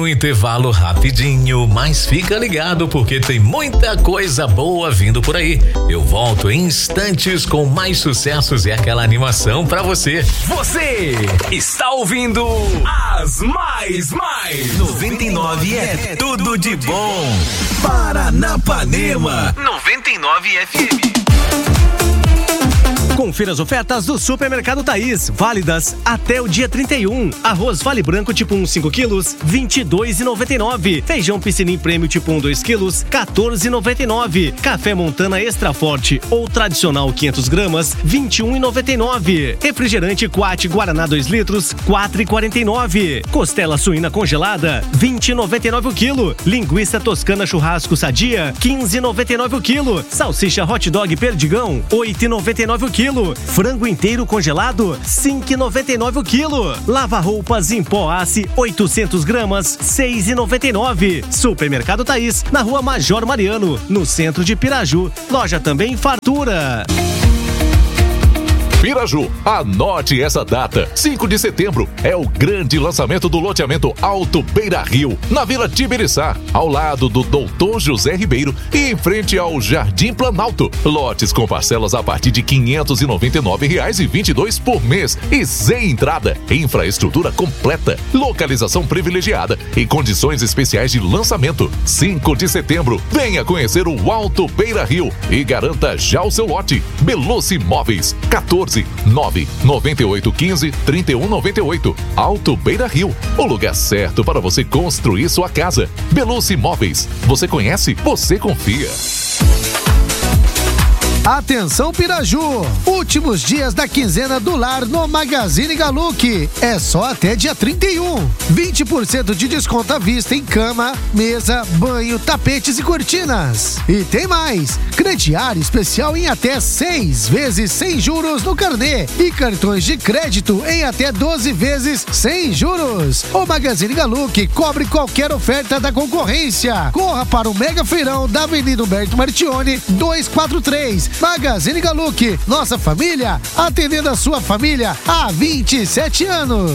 Um intervalo rapidinho, mas fica ligado porque tem muita coisa boa vindo por aí. Eu volto em instantes com mais sucessos e aquela animação pra você. Você está ouvindo as mais. 99 é tudo de bom. Paranapanema 99 FM. Confira as ofertas do Supermercado Thaís, válidas até o dia 31. Arroz Vale Branco tipo 1, 5 quilos, R$22,99. Feijão Piscinim Prêmio tipo 1, 2 quilos, R$14,99. Café Montana Extra Forte ou tradicional 500 gramas, R$21,99. Refrigerante Quat Guaraná 2 litros, R$4,49. Costela suína congelada, R$20,99 o quilo. Linguiça toscana churrasco sadia, R$15,99 o quilo. Salsicha hot dog perdigão, R$8,99 o quilo. Frango inteiro congelado, R$5,99 o quilo. Lava roupas em pó Ace, 800 gramas, R$6,99. Supermercado Thaís, na Rua Major Mariano, no centro de Piraju. Loja também Fartura. Piraju, anote essa data. 5 de setembro é o grande lançamento do loteamento Alto Beira Rio, na Vila Tibiriçá, ao lado do Doutor José Ribeiro e em frente ao Jardim Planalto. Lotes com parcelas a partir de R$599,22 por mês e sem entrada. Infraestrutura completa, localização privilegiada e condições especiais de lançamento. 5 de setembro, venha conhecer o Alto Beira Rio e garanta já o seu lote. Belucci Imóveis, 14-99815-3198. Alto Beira Rio, o lugar certo para você construir sua casa. Belucci Imóveis, você conhece, você confia. Atenção Piraju, últimos dias da quinzena do lar no Magazine Galuc. É só até dia 31. 20% de desconto à vista em cama, mesa, banho, tapetes e cortinas. E tem mais, crediário especial em até 6 vezes sem juros no carnê e cartões de crédito em até 12 vezes sem juros. O Magazine Galuc cobre qualquer oferta da concorrência. Corra para o Mega Feirão da Avenida Humberto Martione 243. Magazine Galuc, nossa família, atendendo a sua família há 27 anos.